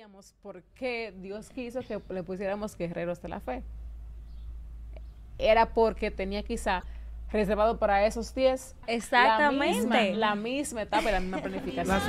entendíamos por qué Dios quiso que le pusiéramos guerreros de la fe. Era porque tenía quizá reservado para esos 10 Exactamente. la misma etapa y la misma planificación.